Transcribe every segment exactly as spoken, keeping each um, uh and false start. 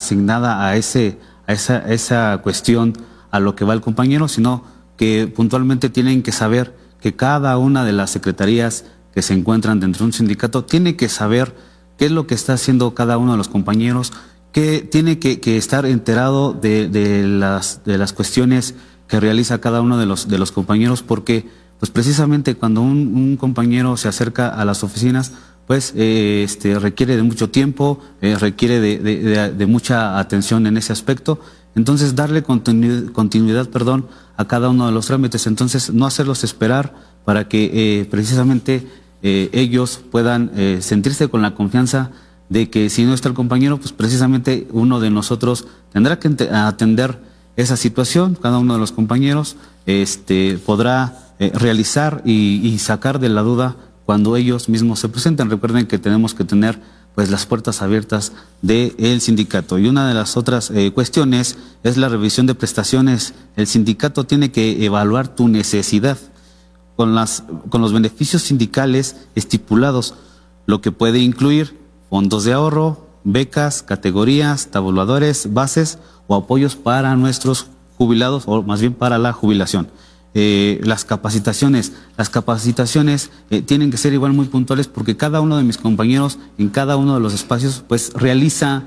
asignada a, ese, a esa, esa cuestión a lo que va el compañero, sino que puntualmente tienen que saber que cada una de las secretarías que se encuentran dentro de un sindicato tiene que saber qué es lo que está haciendo cada uno de los compañeros, que tiene que, que estar enterado de, de, las, de las cuestiones que realiza cada uno de los, de los compañeros, porque pues precisamente cuando un, un compañero se acerca a las oficinas, pues eh, este, requiere de mucho tiempo, eh, requiere de, de, de, de mucha atención en ese aspecto. Entonces darle continu, continuidad perdón, a cada uno de los trámites, entonces no hacerlos esperar para que eh, precisamente eh, ellos puedan eh, sentirse con la confianza de que si no está el compañero, pues precisamente uno de nosotros tendrá que atender esa situación, cada uno de los compañeros este, podrá eh, realizar y, y sacar de la duda cuando ellos mismos se presenten. Recuerden que tenemos que tener pues las puertas abiertas del sindicato. Y una de las otras eh, cuestiones es la revisión de prestaciones. El sindicato tiene que evaluar tu necesidad con, las, con los beneficios sindicales estipulados, lo que puede incluir fondos de ahorro, becas, categorías, tabuladores, bases o apoyos para nuestros jubilados, o más bien para la jubilación. Eh, las capacitaciones, las capacitaciones eh, tienen que ser igual muy puntuales, porque cada uno de mis compañeros en cada uno de los espacios pues realiza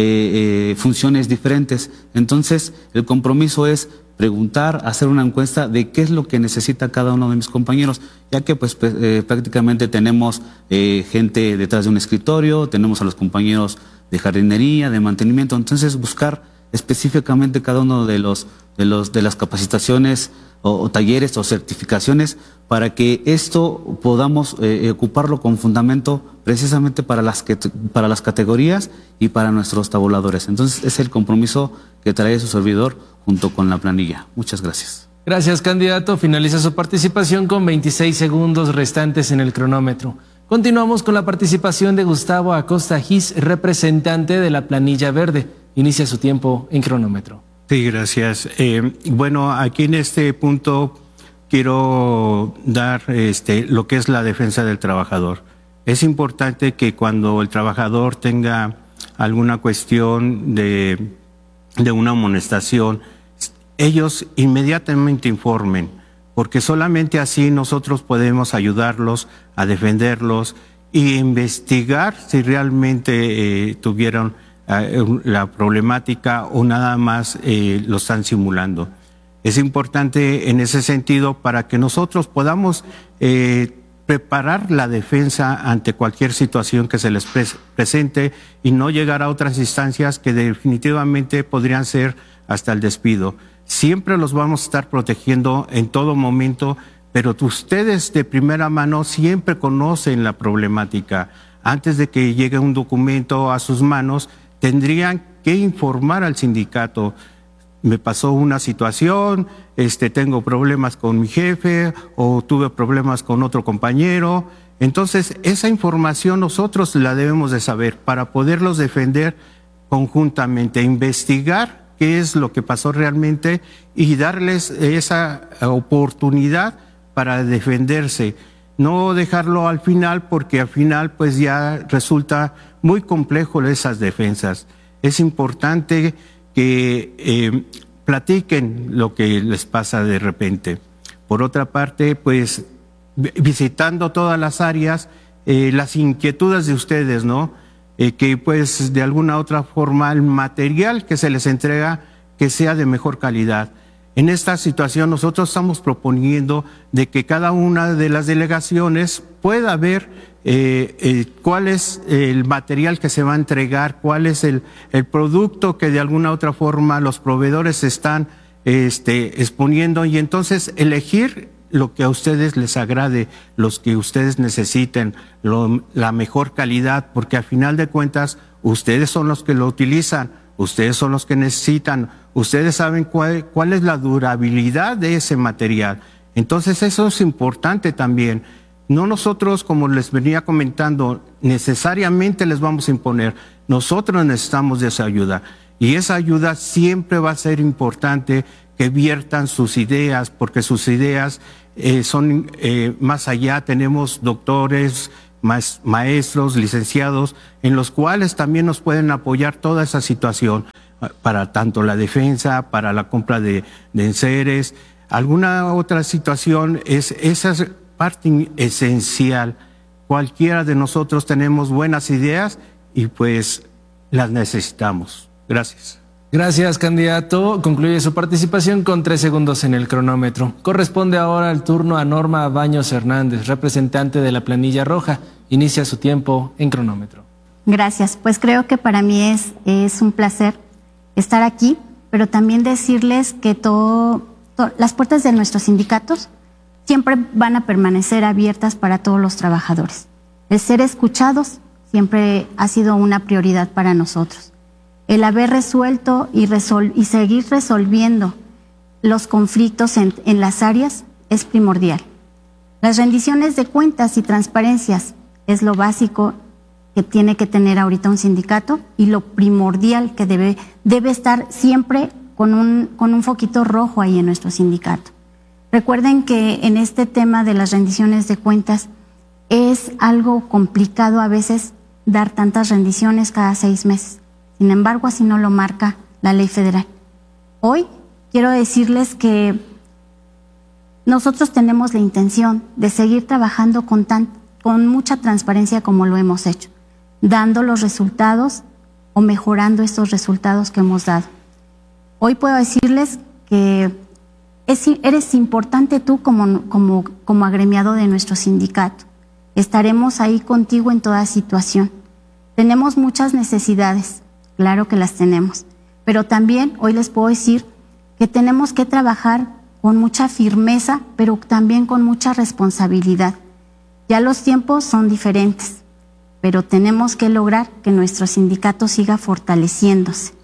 eh, eh, funciones diferentes. Entonces el compromiso es preguntar, hacer una encuesta de qué es lo que necesita cada uno de mis compañeros, ya que pues eh, prácticamente tenemos eh, gente detrás de un escritorio, tenemos a los compañeros de jardinería, de mantenimiento. Entonces buscar específicamente cada uno de los de los de las capacitaciones o, o talleres o certificaciones, para que esto podamos eh, ocuparlo con fundamento precisamente para las que, para las categorías y para nuestros tabuladores. Entonces es el compromiso que trae su servidor junto con la planilla. Muchas gracias. Gracias, candidato. Finaliza su participación con veintiséis segundos restantes en el cronómetro. Continuamos con la participación de Gustavo Acosta Gis, representante de la planilla verde. Inicia su tiempo en cronómetro. Sí, gracias. Eh, bueno, aquí en este punto quiero dar este, lo que es la defensa del trabajador. Es importante que cuando el trabajador tenga alguna cuestión de, de una amonestación, ellos inmediatamente informen, porque solamente así nosotros podemos ayudarlos a defenderlos y investigar si realmente eh, tuvieron la problemática o nada más eh, lo están simulando. Es importante en ese sentido para que nosotros podamos eh, preparar la defensa ante cualquier situación que se les pre presente y no llegar a otras instancias que definitivamente podrían ser hasta el despido. Siempre los vamos a estar protegiendo en todo momento, pero ustedes de primera mano siempre conocen la problemática. Antes de que llegue un documento a sus manos, tendrían que informar al sindicato. Me pasó una situación, este, tengo problemas con mi jefe o tuve problemas con otro compañero. Entonces, esa información nosotros la debemos de saber para poderlos defender conjuntamente, investigar qué es lo que pasó realmente y darles esa oportunidad para defenderse. No dejarlo al final, porque al final pues ya resulta muy complejo esas defensas. Es importante que eh, platiquen lo que les pasa de repente. Por otra parte, pues visitando todas las áreas, eh, las inquietudes de ustedes, ¿no? Eh, que pues de alguna otra forma el material que se les entrega que sea de mejor calidad. En esta situación nosotros estamos proponiendo de que cada una de las delegaciones pueda ver eh, eh, cuál es el material que se va a entregar, cuál es el, el producto que de alguna otra forma los proveedores están este, exponiendo, y entonces elegir lo que a ustedes les agrade, los que ustedes necesiten, lo, la mejor calidad, porque al final de cuentas ustedes son los que lo utilizan, ustedes son los que necesitan, ustedes saben cuál, cuál es la durabilidad de ese material. Entonces eso es importante también. No nosotros, como les venía comentando, necesariamente les vamos a imponer. Nosotros necesitamos de esa ayuda. Y esa ayuda siempre va a ser importante que viertan sus ideas, porque sus ideas eh, son eh, más allá. Tenemos doctores, maestros, licenciados, en los cuales también nos pueden apoyar toda esa situación. para tanto la defensa, para la compra de, de enseres, alguna otra situación, es, esa es parte esencial. Cualquiera de nosotros tenemos buenas ideas y pues las necesitamos. Gracias. Gracias, candidato. Concluye su participación con tres segundos en el cronómetro. Corresponde ahora el turno a Norma Baños Hernández, representante de la planilla roja. Inicia su tiempo en cronómetro. Gracias. Pues creo que para mí es, es un placer estar aquí, pero también decirles que todo, to, las puertas de nuestros sindicatos siempre van a permanecer abiertas para todos los trabajadores. El ser escuchados siempre ha sido una prioridad para nosotros. El haber resuelto y, resol y seguir resolviendo los conflictos en, en las áreas es primordial. Las rendiciones de cuentas y transparencias es lo básico que tiene que tener ahorita un sindicato y lo primordial que debe, debe estar siempre con un, con un foquito rojo ahí en nuestro sindicato. Recuerden que en este tema de las rendiciones de cuentas es algo complicado a veces dar tantas rendiciones cada seis meses. Sin embargo, así no lo marca la ley federal. Hoy quiero decirles que nosotros tenemos la intención de seguir trabajando con, tan, con mucha transparencia como lo hemos hecho, dando los resultados o mejorando estos resultados que hemos dado. Hoy puedo decirles que es, eres importante tú como, como, como agremiado de nuestro sindicato. Estaremos ahí contigo en toda situación. Tenemos muchas necesidades. Claro que las tenemos, pero también hoy les puedo decir que tenemos que trabajar con mucha firmeza, pero también con mucha responsabilidad. Ya los tiempos son diferentes, pero tenemos que lograr que nuestro sindicato siga fortaleciéndose.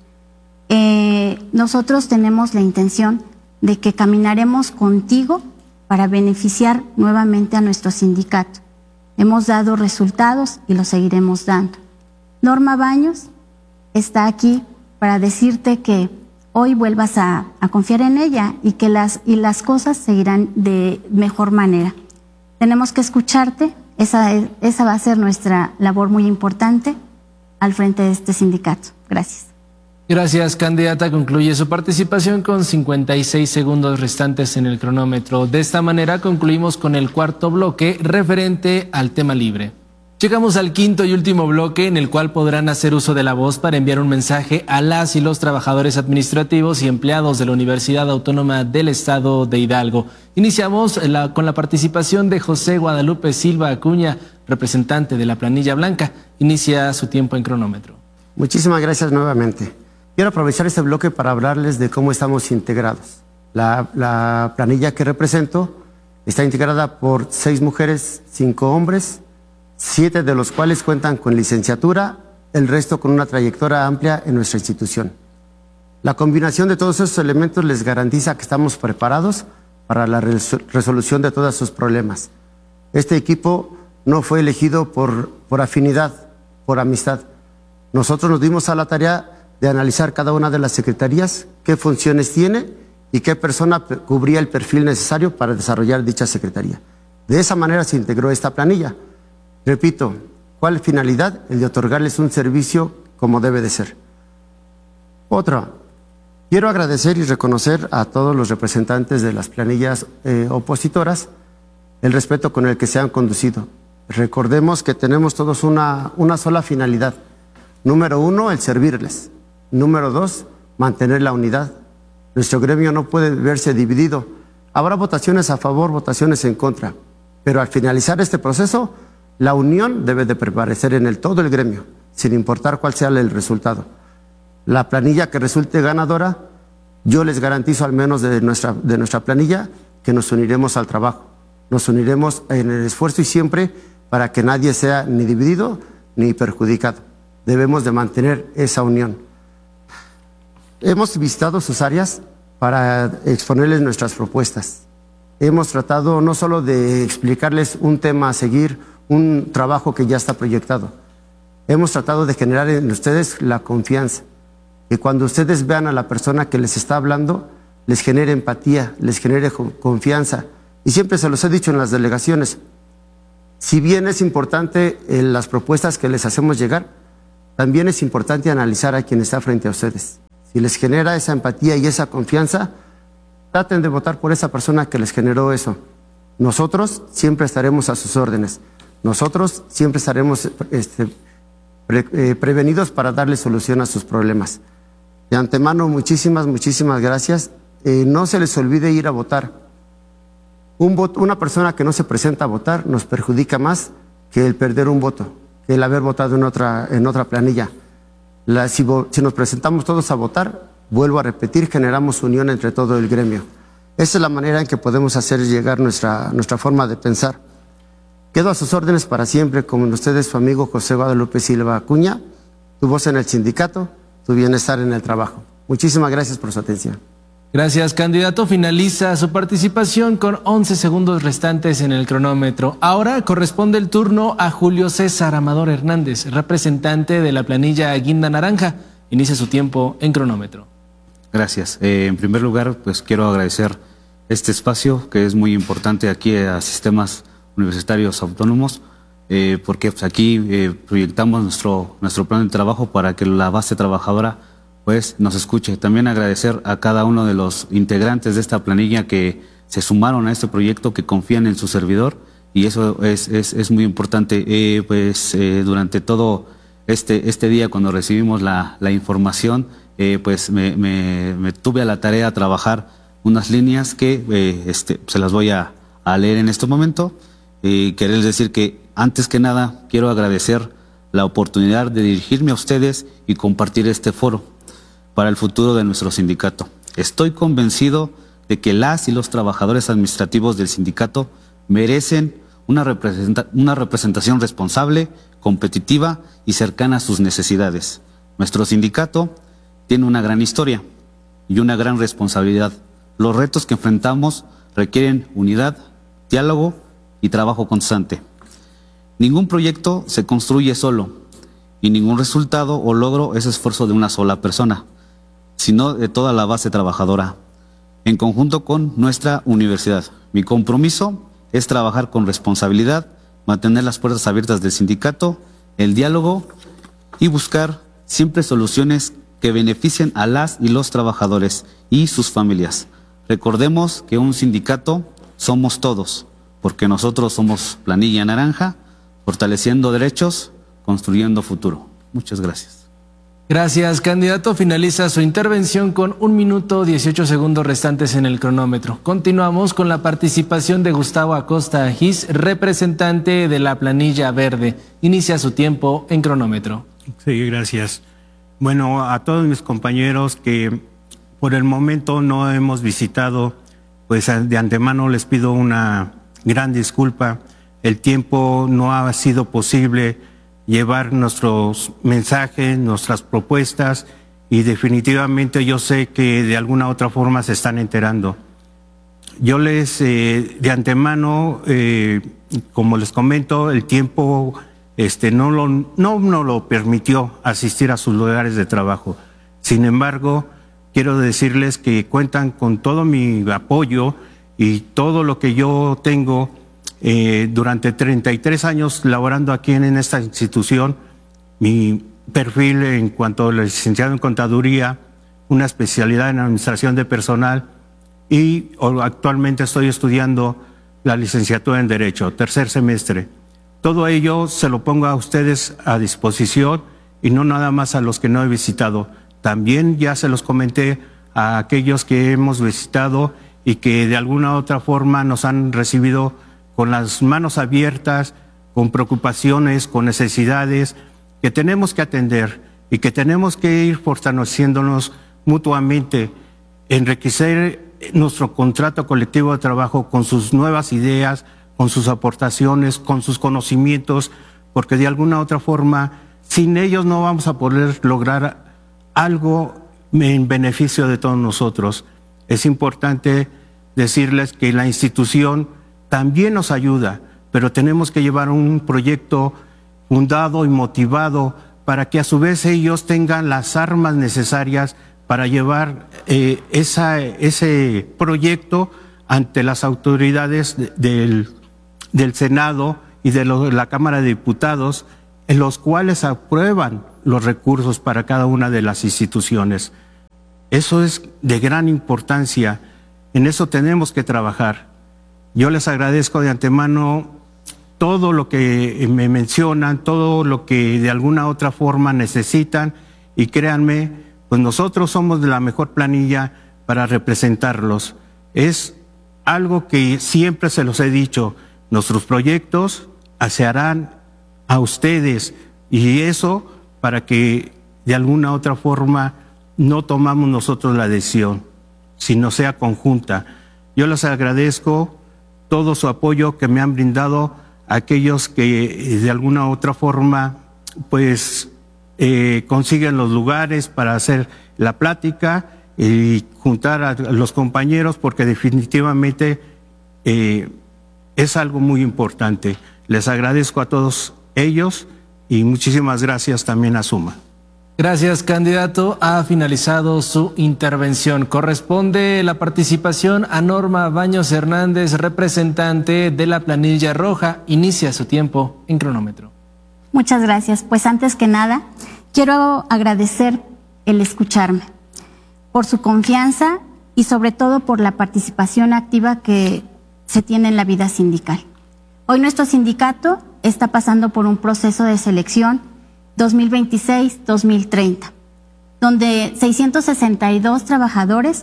Eh, nosotros tenemos la intención de que caminaremos contigo para beneficiar nuevamente a nuestro sindicato. Hemos dado resultados y los seguiremos dando. Norma Baños está aquí para decirte que hoy vuelvas a, a confiar en ella y que las, y las cosas seguirán de mejor manera. Tenemos que escucharte, esa, esa va a ser nuestra labor muy importante al frente de este sindicato. Gracias. Gracias, candidata. Concluye su participación con cincuenta y seis segundos restantes en el cronómetro. De esta manera concluimos con el cuarto bloque referente al tema libre. Llegamos al quinto y último bloque en el cual podrán hacer uso de la voz para enviar un mensaje a las y los trabajadores administrativos y empleados de la Universidad Autónoma del Estado de Hidalgo. Iniciamos la, con la participación de José Guadalupe Silva Acuña, representante de la planilla blanca. Inicia su tiempo en cronómetro. Muchísimas gracias nuevamente. Quiero aprovechar este bloque para hablarles de cómo estamos integrados. La, la planilla que represento está integrada por seis mujeres, cinco hombres, siete de los cuales cuentan con licenciatura, el resto con una trayectoria amplia en nuestra institución. La combinación de todos esos elementos les garantiza que estamos preparados para la resolución de todos sus problemas. Este equipo no fue elegido por, por afinidad, por amistad. Nosotros nos dimos a la tarea de analizar cada una de las secretarías, qué funciones tiene y qué persona cubría el perfil necesario para desarrollar dicha secretaría. De esa manera se integró esta planilla. Repito, ¿cuál finalidad? El de otorgarles un servicio como debe de ser. Otra, quiero agradecer y reconocer a todos los representantes de las planillas eh, opositoras el respeto con el que se han conducido. Recordemos que tenemos todos una, una sola finalidad. Número uno, el servirles. Número dos, mantener la unidad. Nuestro gremio no puede verse dividido. Habrá votaciones a favor, votaciones en contra. Pero al finalizar este proceso, la unión debe de prevalecer en el todo el gremio, sin importar cuál sea el resultado. La planilla que resulte ganadora, yo les garantizo al menos de nuestra, de nuestra planilla que nos uniremos al trabajo. Nos uniremos en el esfuerzo y siempre para que nadie sea ni dividido ni perjudicado. Debemos de mantener esa unión. Hemos visitado sus áreas para exponerles nuestras propuestas. Hemos tratado no solo de explicarles un tema a seguir, un trabajo que ya está proyectado. Hemos tratado de generar en ustedes la confianza. Que cuando ustedes vean a la persona que les está hablando, les genere empatía, les genere confianza. Y siempre se los he dicho en las delegaciones. Si bien es importante eh, las propuestas que les hacemos llegar, también es importante analizar a quien está frente a ustedes. Si les genera esa empatía y esa confianza, traten de votar por esa persona que les generó eso. Nosotros siempre estaremos a sus órdenes. Nosotros siempre estaremos este, pre, eh, prevenidos para darle solución a sus problemas. De antemano, muchísimas, muchísimas gracias. Eh, no se les olvide ir a votar. Un voto, una persona que no se presenta a votar nos perjudica más que el perder un voto, que el haber votado en otra, en otra planilla. La, si, si nos presentamos todos a votar, vuelvo a repetir, generamos unión entre todo el gremio. Esa es la manera en que podemos hacer llegar nuestra, nuestra forma de pensar. Quedo a sus órdenes para siempre, como ustedes, su amigo José Guadalupe Silva Acuña, tu voz en el sindicato, tu bienestar en el trabajo. Muchísimas gracias por su atención. Gracias, candidato. Finaliza su participación con once segundos restantes en el cronómetro. Ahora corresponde el turno a Julio César Amador Hernández, representante de la planilla Guinda Naranja. Inicia su tiempo en cronómetro. Gracias. Eh, en primer lugar, pues quiero agradecer este espacio que es muy importante aquí a Sistemas Universitarios Autónomos, eh, porque pues, aquí eh, proyectamos nuestro, nuestro plan de trabajo para que la base trabajadora pues nos escuche. También agradecer a cada uno de los integrantes de esta planilla que se sumaron a este proyecto, que confían en su servidor, y eso es, es, es muy importante. Eh, pues eh, durante todo este, este día, cuando recibimos la, la información, eh, pues me, me, me tuve a la tarea a trabajar unas líneas que eh, este, se las voy a, a leer en este momento. Eh, quererles decir que antes que nada quiero agradecer la oportunidad de dirigirme a ustedes y compartir este foro para el futuro de nuestro sindicato. Estoy convencido de que las y los trabajadores administrativos del sindicato merecen una, representa una representación responsable, competitiva y cercana a sus necesidades. Nuestro sindicato tiene una gran historia y una gran responsabilidad. Los retos que enfrentamos requieren unidad, diálogo y trabajo constante. Ningún proyecto se construye solo y ningún resultado o logro es esfuerzo de una sola persona, sino de toda la base trabajadora, en conjunto con nuestra universidad. Mi compromiso es trabajar con responsabilidad, mantener las puertas abiertas del sindicato, el diálogo y buscar siempre soluciones que beneficien a las y los trabajadores y sus familias. Recordemos que un sindicato somos todos, porque nosotros somos planilla naranja, fortaleciendo derechos, construyendo futuro. Muchas gracias. Gracias, candidato. Finaliza su intervención con un minuto dieciocho segundos restantes en el cronómetro. Continuamos con la participación de Gustavo Acosta Gis, representante de la planilla verde. Inicia su tiempo en cronómetro. Sí, gracias. Bueno, a todos mis compañeros que por el momento no hemos visitado, pues de antemano les pido una gran disculpa. El tiempo no ha sido posible llevar nuestros mensajes, nuestras propuestas, y definitivamente yo sé que de alguna otra forma se están enterando. Yo les, eh, de antemano, eh, como les comento, el tiempo este, no, lo, no, no lo permitió asistir a sus lugares de trabajo. Sin embargo, quiero decirles que cuentan con todo mi apoyo y todo lo que yo tengo. Eh, durante treinta y tres años laborando aquí en, en esta institución, mi perfil en cuanto a licenciado en contaduría, una especialidad en administración de personal, y actualmente estoy estudiando la licenciatura en Derecho, tercer semestre. Todo ello se lo pongo a ustedes a disposición, y no nada más a los que no he visitado. También ya se los comenté a aquellos que hemos visitado y que de alguna u otra forma nos han recibido con las manos abiertas, con preocupaciones, con necesidades que tenemos que atender y que tenemos que ir fortaleciéndonos mutuamente, enriquecer nuestro contrato colectivo de trabajo con sus nuevas ideas, con sus aportaciones, con sus conocimientos, porque de alguna u otra forma, sin ellos no vamos a poder lograr algo en beneficio de todos nosotros. Es importante decirles que la institución también nos ayuda, pero tenemos que llevar un proyecto fundado y motivado para que a su vez ellos tengan las armas necesarias para llevar eh, esa, ese proyecto ante las autoridades de, del, del Senado y de, lo, de la Cámara de Diputados, en los cuales aprueban los recursos para cada una de las instituciones. Eso es de gran importancia. En eso tenemos que trabajar. Yo les agradezco de antemano todo lo que me mencionan, todo lo que de alguna u otra forma necesitan, y créanme, pues nosotros somos de la mejor planilla para representarlos. Es algo que siempre se los he dicho, nuestros proyectos se harán a ustedes, y eso para que de alguna u otra forma no tomamos nosotros la decisión, sino sea conjunta. Yo les agradezco todo su apoyo que me han brindado aquellos que de alguna u otra forma pues eh, consiguen los lugares para hacer la plática y juntar a los compañeros, porque definitivamente eh, es algo muy importante. Les agradezco a todos ellos y muchísimas gracias también a Suma. Gracias, candidato. Ha finalizado su intervención. Corresponde la participación a Norma Baños Hernández, representante de la planilla roja. Inicia su tiempo en cronómetro. Muchas gracias. Pues antes que nada, quiero agradecer el escucharme, por su confianza y sobre todo por la participación activa que se tiene en la vida sindical. Hoy nuestro sindicato está pasando por un proceso de selección dos mil veintiséis dos mil treinta, donde seiscientos sesenta y dos trabajadores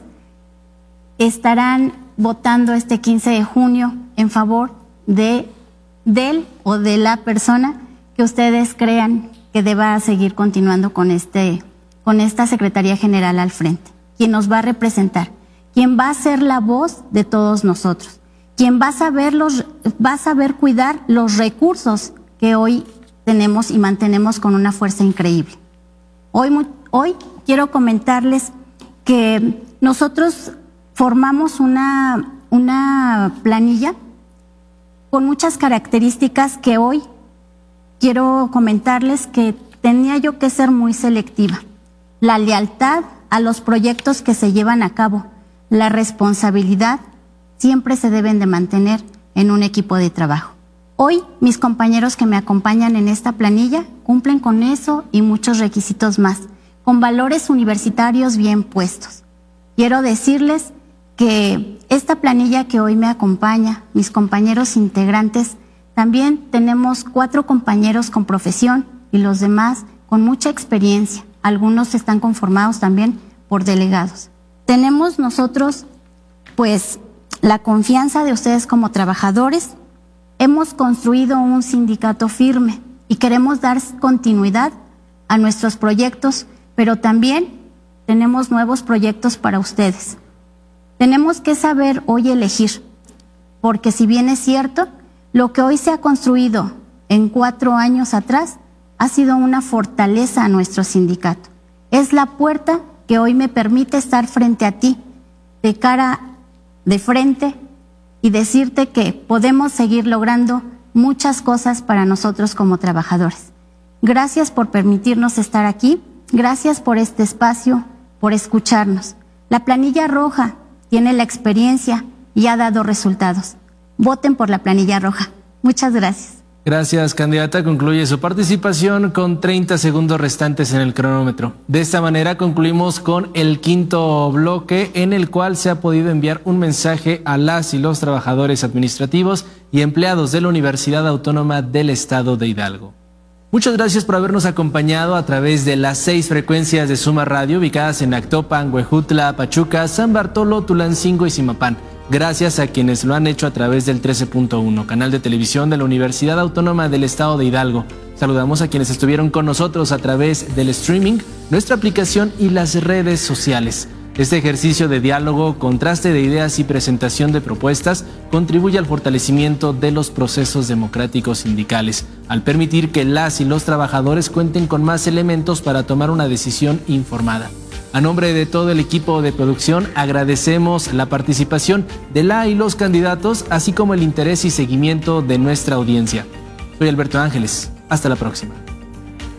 estarán votando este quince de junio en favor de del o de la persona que ustedes crean que deba seguir continuando con este con esta Secretaría General al frente, quien nos va a representar, quien va a ser la voz de todos nosotros, quien va a saber los va a saber cuidar los recursos que hoy tenemos y mantenemos con una fuerza increíble. Hoy, hoy quiero comentarles que nosotros formamos una, una planilla con muchas características que hoy quiero comentarles que tenía yo que ser muy selectiva. La lealtad a los proyectos que se llevan a cabo, la responsabilidad siempre se deben de mantener en un equipo de trabajo. Hoy, mis compañeros que me acompañan en esta planilla cumplen con eso y muchos requisitos más, con valores universitarios bien puestos. Quiero decirles que esta planilla que hoy me acompaña, mis compañeros integrantes, también tenemos cuatro compañeros con profesión y los demás con mucha experiencia. Algunos están conformados también por delegados. Tenemos nosotros, pues, la confianza de ustedes como trabajadores. Hemos construido un sindicato firme y queremos dar continuidad a nuestros proyectos, pero también tenemos nuevos proyectos para ustedes. Tenemos que saber hoy elegir, porque si bien es cierto, lo que hoy se ha construido en cuatro años atrás ha sido una fortaleza a nuestro sindicato. Es la puerta que hoy me permite estar frente a ti, de cara, de frente, y decirte que podemos seguir logrando muchas cosas para nosotros como trabajadores. Gracias por permitirnos estar aquí, gracias por este espacio, por escucharnos. La planilla roja tiene la experiencia y ha dado resultados. Voten por la planilla roja. Muchas gracias. Gracias, candidata. Concluye su participación con treinta segundos restantes en el cronómetro. De esta manera concluimos con el quinto bloque, en el cual se ha podido enviar un mensaje a las y los trabajadores administrativos y empleados de la Universidad Autónoma del Estado de Hidalgo. Muchas gracias por habernos acompañado a través de las seis frecuencias de Suma Radio, ubicadas en Actopan, Huejutla, Pachuca, San Bartolo, Tulancingo y Zimapán. Gracias a quienes lo han hecho a través del trece punto uno, canal de televisión de la Universidad Autónoma del Estado de Hidalgo. Saludamos a quienes estuvieron con nosotros a través del streaming, nuestra aplicación y las redes sociales. Este ejercicio de diálogo, contraste de ideas y presentación de propuestas contribuye al fortalecimiento de los procesos democráticos sindicales, al permitir que las y los trabajadores cuenten con más elementos para tomar una decisión informada. A nombre de todo el equipo de producción, agradecemos la participación de la y los candidatos, así como el interés y seguimiento de nuestra audiencia. Soy Alberto Ángeles. Hasta la próxima.